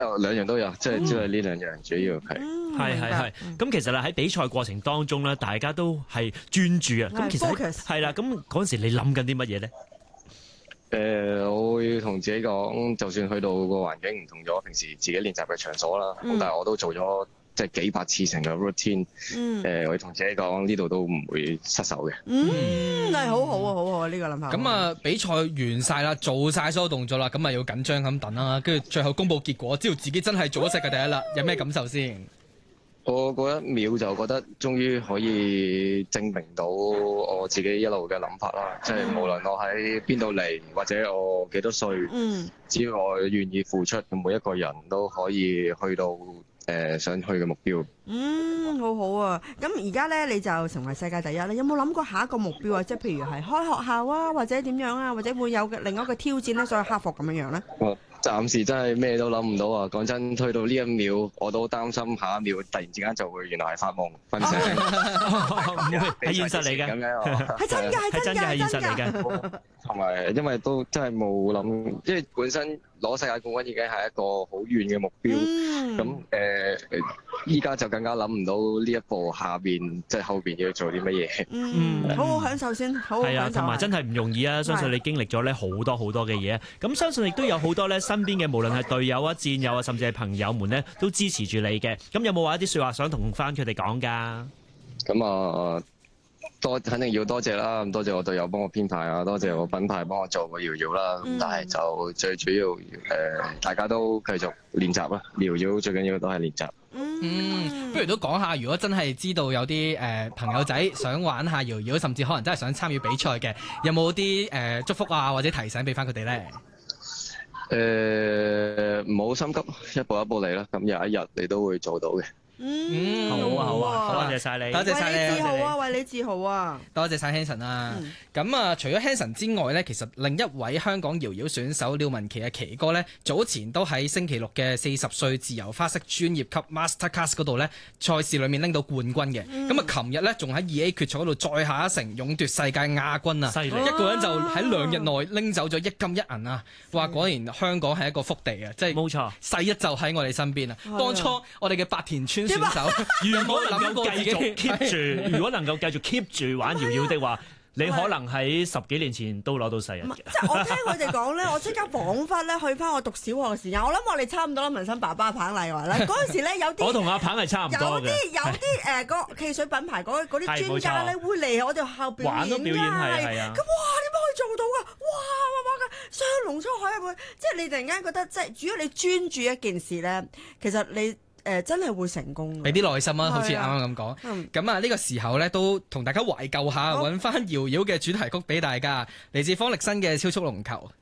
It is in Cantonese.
兩樣都有，即係呢兩樣主要係。 係。咁其實咧喺比賽過程當中咧，大家都係專注啊。咁其實係啦。咁嗰陣時你諗緊啲乜嘢咧？ 我會同自己講，就算去到個環境唔同咗，平時自己練習嘅場所啦，但係我都做咗即係幾百次成個 routine。我會同自己講，呢度都唔會失手嘅。 係好好啊，好好啊，呢個諗法。 咁啊，比賽完晒啦，做晒所有動作啦，咁啊要緊張咁等啦，跟住最後公佈結果，知道自己真係做咗世界第一啦，有咩感受先？ 我嗰一秒就覺得終於可以證明到我自己一路嘅諗法啦，即係無論我喺邊度嚟或者我幾多歲，只要我願意付出，每一個人都可以去到想去嘅目標。 好好啊！咁而家咧你就成為世界第一咧，有冇諗過下一個目標啊？即係譬如係開學校啊，或者點樣啊，或者會有另一個挑戰咧，所以克服咁樣咧？ 暫時真係咩都諗唔到啊！講真，去到呢一秒，我都擔心下一秒突然之間就會原來係發夢瞓醒， 係現實嚟嘅， 係真嘅，係真嘅， 係現實嚟嘅。 同埋因為都真係冇諗，因為本身攞世界冠軍已經係一個好遠嘅目標，咁依家就更加諗唔到呢一步下邊即係後邊要做啲乜嘢。 好好享受先，好好享受。 係啊，同埋真係唔容易啊！相信你經歷咗咧好多好多嘅嘢，咁相信亦都有好多咧身邊嘅無論係隊友啊、戰友啊，甚至係朋友們咧都支持住你嘅。咁有冇話一啲説話想同翻佢哋講㗎？ 咁啊，肯定要多謝啦，咁多謝我隊友幫我編排啊，多謝我品牌幫我做個搖搖啦。咁但係就最主要大家都繼續練習啦，搖搖最緊要都係練習。 不如都講下，如果真係知道有啲朋友仔想玩下搖搖，甚至可能真係想參與比賽嘅，有冇啲祝福啊或者提醒俾翻佢哋咧？ 唔好心急，一步一步嚟啦。咁有一日你都會做到嘅。 好啊，多謝晒你， 多謝晒你， 為你自豪啊，為你自豪啊！ 多謝晒 Hanson 啊！咁啊，除咗 Hanson 之外呢，其實另一位香港搖搖選手廖文琪嘅琪哥呢，早前都喺星期六嘅40歲自由花式專業級 Master Class 嗰度呢，賽事裏面拎到冠軍嘅。咁啊，琴日呢，仲喺2A 決賽嗰度再下一城，勇奪世界亞軍啊！犀利，一個人就喺2日內拎走咗1金1銀啊！話果然香港係一個福地啊！即係冇錯，世一就喺我哋身邊啊！當初我哋嘅白田村選手，如果能夠繼續 keep 住， 如果能夠繼續 keep 住玩搖搖的話，你可能喺10幾年前都攞到世人嘅。 即係我聽佢哋講咧，我即刻彷彿咧去翻我讀小學嘅時間。我諗我哋差唔多啦，文生爸爸彭麗華咧嗰陣時咧有啲， 我同阿彭係差唔多嘅。 有啲個汽水品牌嗰啲專家咧會嚟我哋學校表演㗎。係啊。咁哇，點解可以做到㗎？哇雙龍出海啊！即係你突然間覺得，即係如果你專注一件事咧，其實你。真係會成功， 俾啲耐心啊！好似啱啱咁講。咁啊，呢個時候呢，都同大家懷舊下，揾翻搖搖嘅主題曲俾大家，嚟自方力申嘅《超速龍球》。